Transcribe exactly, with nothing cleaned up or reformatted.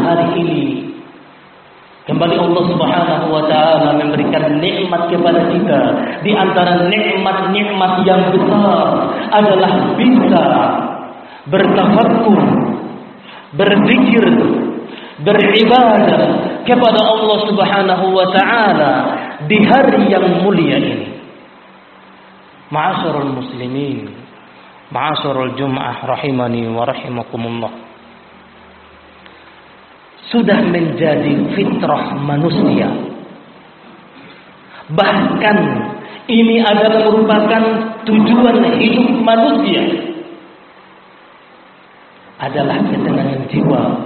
hari ini kembali Allah Subhanahu wa taala memberikan nikmat kepada kita. Di antara nikmat-nikmat yang besar adalah bisa bertafakkur, berzikir, beribadah kepada Allah Subhanahu wa taala di hari yang mulia ini. Ma'asyiral muslimin, ma'asyiral Jum'ah rahimani wa rahimakumullah. Sudah menjadi fitrah manusia. Bahkan ini adalah merupakan tujuan hidup manusia, adalah ketenangan jiwa